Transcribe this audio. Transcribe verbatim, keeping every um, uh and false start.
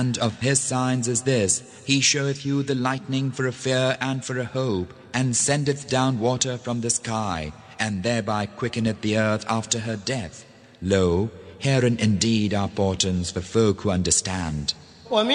And of his signs is this: he showeth you the lightning for a fear and for a hope, and sendeth down water from the sky, and thereby quickeneth the earth after her death. Lo, herein indeed are portents for folk who understand.